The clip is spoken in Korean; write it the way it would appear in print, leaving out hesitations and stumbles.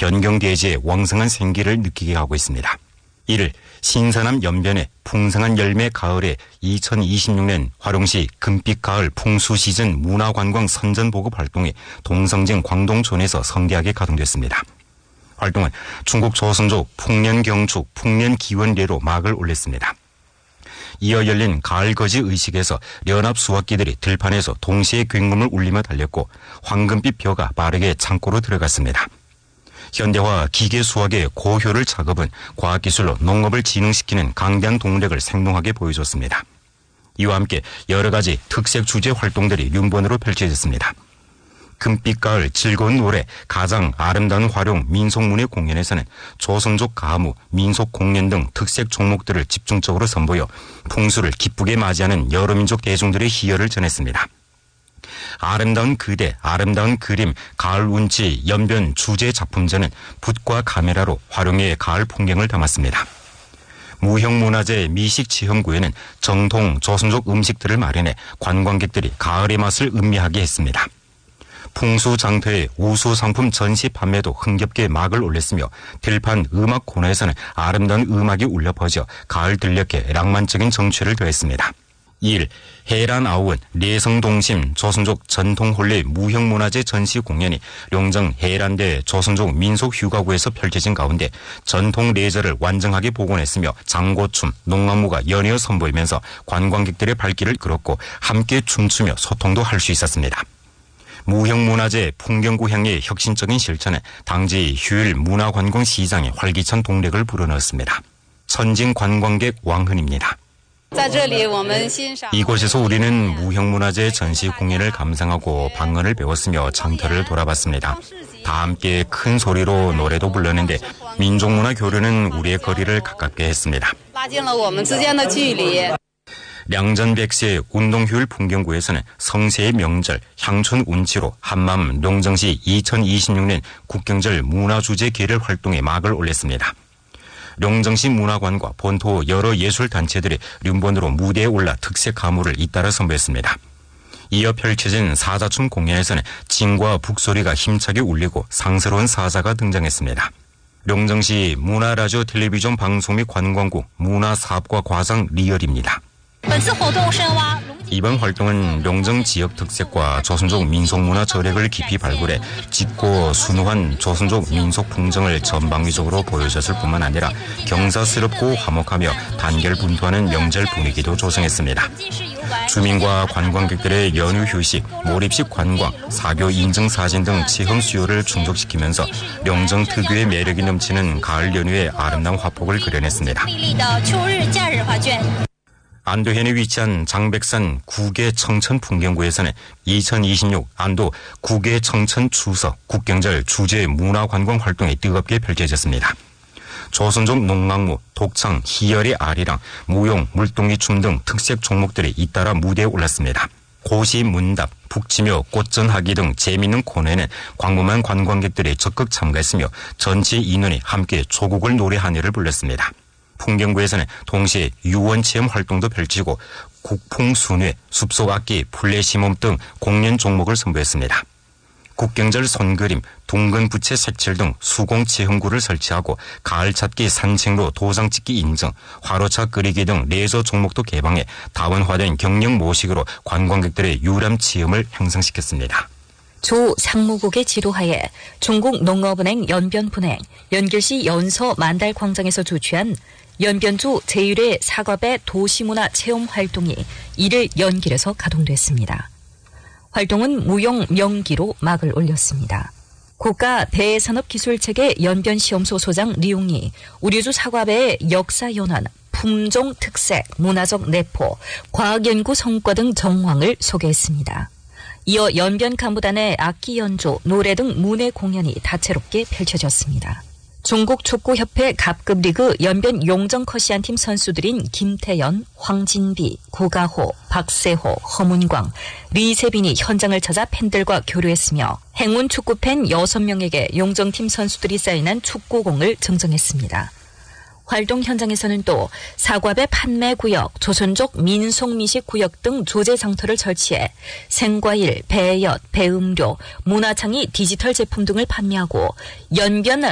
변경대지의 왕성한 생기를 느끼게 하고 있습니다. 이를 신선함 연변의 풍성한 열매 가을에 2026년 화룡시 금빛 가을 풍수시즌 문화관광 선전보급 활동이 동성진 광동촌에서 성대하게 가동됐습니다. 활동은 중국 조선족 풍년경축 풍년기원례로 막을 올렸습니다. 이어 열린 가을거지 의식에서 연합 수확기들이 들판에서 동시에 굉음을 울리며 달렸고 황금빛 벼가 빠르게 창고로 들어갔습니다. 현대화 기계 수확의 고효율 작업은 과학기술로 농업을 진흥시키는 강대한 동력을 생동하게 보여줬습니다. 이와 함께 여러 가지 특색 주제 활동들이 륜번으로 펼쳐졌습니다. 금빛 가을 즐거운 노래 가장 아름다운 활용 민속문예 공연에서는 조선족 가무, 민속 공연 등 특색 종목들을 집중적으로 선보여 풍수를 기쁘게 맞이하는 여러 민족 대중들의 희열을 전했습니다. 아름다운 그대, 아름다운 그림, 가을 운치, 연변 주제 작품전은 붓과 카메라로 활용의 가을 풍경을 담았습니다. 무형문화재 미식체험구에는 정통 조선족 음식들을 마련해 관광객들이 가을의 맛을 음미하게 했습니다. 풍수장터의 우수상품 전시 판매도 흥겹게 막을 올렸으며 들판 음악 코너에서는 아름다운 음악이 울려 퍼져 가을 들녘에 낭만적인 정취를 더했습니다. 2일 해란아우은 내성동심 조선족 전통혼례 무형문화재 전시 공연이 용정 해란대 조선족 민속휴가구에서 펼쳐진 가운데 전통 레저를 완전하게 복원했으며 장고춤, 농악무가 연이어 선보이면서 관광객들의 발길을 끌었고 함께 춤추며 소통도 할 수 있었습니다. 무형문화재 풍경구향의 혁신적인 실천에 당시 휴일 문화관광시장에 활기찬 동력을 불어넣었습니다. 선진 관광객 왕흔입니다. 이곳에서 우리는 무형문화재 전시 공연을 감상하고 방언을 배웠으며 장터를 돌아봤습니다. 다 함께 큰 소리로 노래도 불렀는데 민족문화 교류는 우리의 거리를 가깝게 했습니다. 량전백세 운동휴일 풍경구에서는 성세의 명절 향춘 운치로 한마음 농정시 2026년 국경절 문화주제 계별 활동에 막을 올렸습니다. 용정시 문화관과 본토 여러 예술단체들이 륜번으로 무대에 올라 특색 가무를 잇따라 선보였습니다. 이어 펼쳐진 사자춤 공연에서는 진과 북소리가 힘차게 울리고 상스러운 사자가 등장했습니다. 용정시 문화라디오 텔레비전 방송 및 관광국 문화사업과 과장 리얼입니다. 이번 활동은 용정 지역 특색과 조선족 민속문화 저력을 깊이 발굴해 짙고 순수한 조선족 민속 풍정을 전방위적으로 보여줬을 뿐만 아니라 경사스럽고 화목하며 단결분투하는 명절 분위기도 조성했습니다. 주민과 관광객들의 연휴 휴식, 몰입식 관광, 사교 인증 사진 등 체험 수요를 충족시키면서 용정 특유의 매력이 넘치는 가을 연휴의 아름다운 화폭을 그려냈습니다. 안도현에 위치한 장백산 구계 청천 풍경구에서는 2026 안도 구계 청천 추석 국경절 주제 문화관광 활동이 뜨겁게 펼쳐졌습니다. 조선족 농악무, 독창, 희열의 아리랑, 무용, 물동이춤 등 특색 종목들이 잇따라 무대에 올랐습니다. 고시 문답, 북치며 꽃전하기 등 재미있는 코너에는 광범한 관광객들이 적극 참가했으며 전체 인원이 함께 조국을 노래 한 해를 불렀습니다. 풍경구에서는 동시에 유원체험 활동도 펼치고 국풍순회, 숲속악기, 플래시몹 등 공연 종목을 선보였습니다. 국경절 손그림, 둥근 부채 색칠 등 수공체험구를 설치하고 가을찾기 산책로 도장찍기 인증, 화로차 끓이기 등 레저 종목도 개방해 다원화된 경영 모식으로 관광객들의 유람 체험을 향상시켰습니다. 조 상무국의 지도하에 중국농업은행 연변분행, 연길시 연서 만달광장에서 주최한 연변주 제1회 사과배 도시문화 체험 활동이 1일 연길에서 가동됐습니다. 활동은 무용 명기로 막을 올렸습니다. 국가 대산업기술체계 연변시험소 소장 리용이 우리주 사과배의 역사 연환, 품종 특색, 문화적 내포, 과학연구 성과 등 정황을 소개했습니다. 이어 연변 간부단의 악기 연주, 노래 등 문예 공연이 다채롭게 펼쳐졌습니다. 중국 축구협회 갑급리그 연변 용정 커시안팀 선수들인 김태연, 황진비, 고가호, 박세호, 허문광, 리세빈이 현장을 찾아 팬들과 교류했으며 행운 축구팬 6명에게 용정팀 선수들이 사인한 축구공을 증정했습니다. 활동 현장에서는 또 사과배 판매구역, 조선족 민속미식구역 등 조제장터를 설치해 생과일, 배엿, 배음료, 문화창의 디지털 제품 등을 판매하고 연변